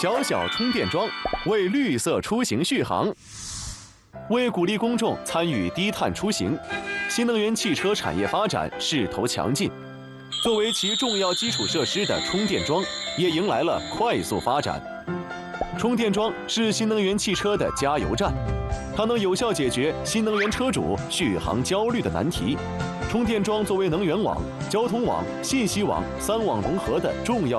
小小充电桩为绿色出行续航。为鼓励公众参与低碳出行，新能源汽车产业发展势头强劲。作为其重要基础设施的充电桩，也迎来了快速发展。充电桩是新能源汽车的加油站，它能有效解决新能源车主续航焦虑的难题。充电桩作为能源网、交通网、信息网3网融合的重要